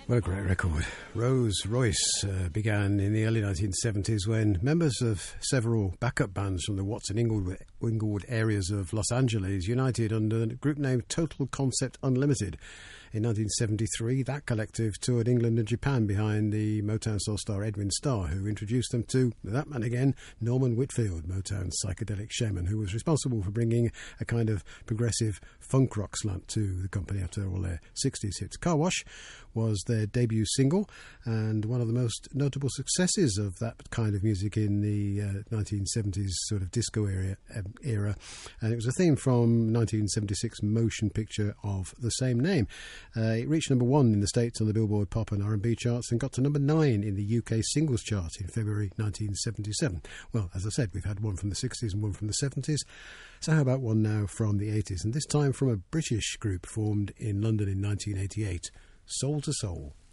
What a great record. Rose Royce began in the early 1970s when members of several backup bands from the Watson Inglewood areas of Los Angeles united under the group name Total Concept Unlimited. In 1973, that collective toured England and Japan behind the Motown soul star Edwin Starr, who introduced them to that man again, Norman Whitfield, Motown's psychedelic shaman, who was responsible for bringing a kind of progressive funk rock slant to the company after all their 60s hits. Car Wash was their debut single and one of the most notable successes of that kind of music in the 1970s sort of disco era, and it was a theme from 1976 motion picture of the same name. It reached number 1 in the States on the Billboard Pop and R&B charts and got to number 9 in the UK singles chart in February 1977. Well, as I said, we've had one from the 60s and one from the 70s, so how about one now from the 80s, and this time from a British group formed in London in 1988, Soul II Soul.